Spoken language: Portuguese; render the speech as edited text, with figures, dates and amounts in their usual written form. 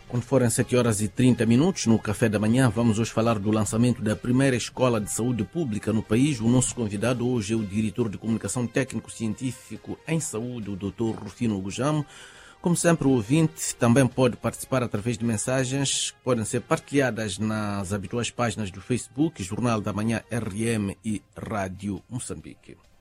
Quando forem 7 horas e 30 minutos, no café da manhã, vamos hoje falar do lançamento da primeira escola de saúde pública no país. O nosso convidado hoje é o diretor de comunicação técnico-científico em saúde, o Dr. Rufino Gujamo. Como sempre, o ouvinte também pode participar através de mensagens que podem ser partilhadas nas habituais páginas do Facebook, Jornal da Manhã RM e Rádio Moçambique.